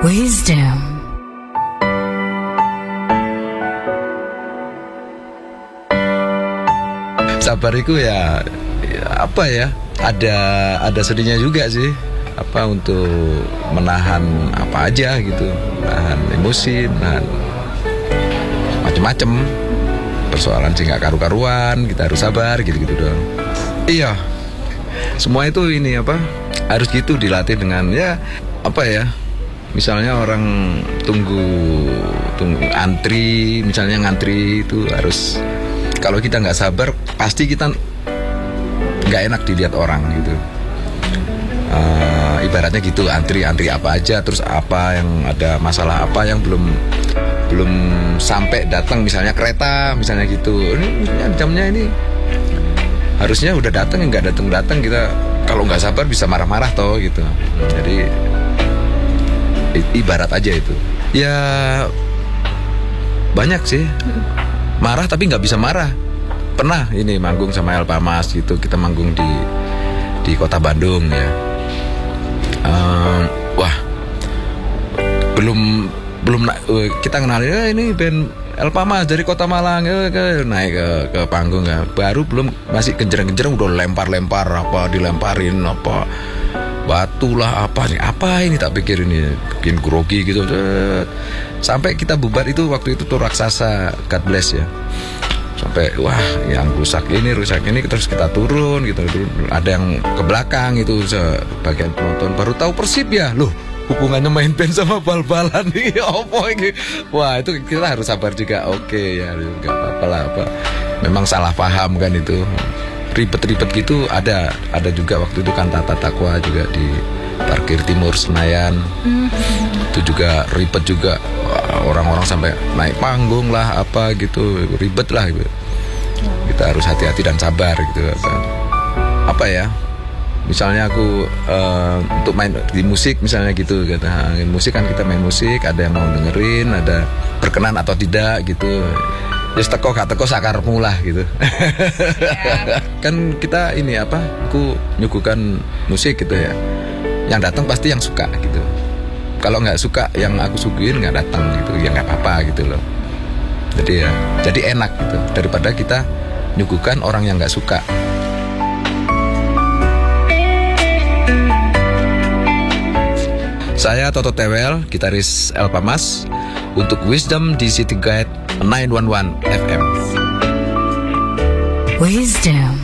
Wisdom. Sabar itu ya apa ya? Ada sedihnya juga sih. Apa untuk menahan apa aja gitu, menahan emosi, menahan macem-macem persoalan sih nggak karu-karuan, kita harus sabar gitu-gitu doang. Iya, semua itu ini apa harus gitu dilatih dengan ya apa ya? Misalnya orang tunggu antri, misalnya ngantri itu harus, kalau kita nggak sabar pasti kita nggak enak dilihat orang gitu. Ibaratnya gitu, antri apa aja, terus apa yang ada masalah apa yang belum sampai datang, misalnya kereta misalnya gitu, ini jamnya ini harusnya udah datang, nggak datang kita kalau nggak sabar bisa marah-marah toh gitu. Jadi ibarat aja itu ya, banyak sih marah tapi nggak bisa marah. Pernah ini manggung sama Elpa Mas gitu, kita manggung di kota Bandung ya. Wah, belum kita kenalin ini band Elpa Mas dari Kota Malang, naik ke panggung ya. Baru belum, masih genjereng-genjereng udah lempar-lempar apa, dilemparin apa batu lah apa ini, tak pikir ini bikin grogi gitu. Sampai kita bubar itu, waktu itu tuh Raksasa, God Bless ya. Sampai wah yang rusak ini terus kita turun gitu, ada yang ke belakang itu sebagian penonton baru tahu Persib ya, loh hubungannya main band sama bal-balan nih apa ini. Wah itu kita harus sabar juga. Oke ya nggak apa-apa lah, apa memang salah paham kan, itu ribet-ribet gitu ada juga waktu itu kan Tata Takwa juga di parkir timur Senayan. Itu juga ribet juga, orang-orang sampai naik panggung lah apa gitu, ribet lah gitu. Kita harus hati-hati dan sabar gitu. Apa ya, misalnya aku untuk main di musik misalnya gitu, kata musik kan kita main musik, ada yang mau dengerin, ada berkenan atau tidak gitu. Ya teko gak teko sakarmu lah gitu. Kan kita ini apa, aku nyuguhkan musik gitu ya, yang datang pasti yang suka gitu. Kalau nggak suka yang aku suguhin nggak datang gitu, ya nggak apa-apa gitu loh. Jadi enak gitu, daripada kita nyuguhkan orang yang nggak suka. Saya Toto Tewel, gitaris Elpa Mas, untuk Wisdom di City Guide 911 FM. Wisdom.